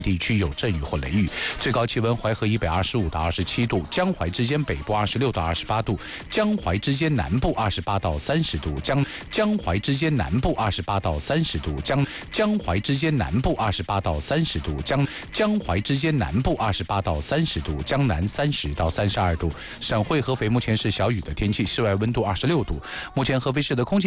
地区有阵雨或雷雨，最高气温淮河以北25到27度，江淮之间北部26到28度，江淮之间南部28到30度，江淮之间南部28到30度，江淮之间南部28到30度，江淮之间南部28到30度，江南30到32度。省会合肥目前是小雨的天气，室外温度26度。目前合肥市的空气